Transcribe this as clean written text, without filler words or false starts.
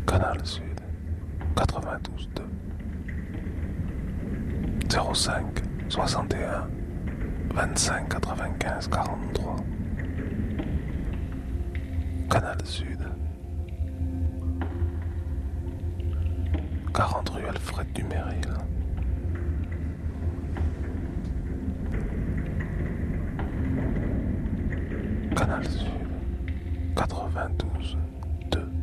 Canal Sud, 92.2, 05 61 25 95 43. Canal Sud, 40 rue Alfred Duméril. Canal Sud, 92.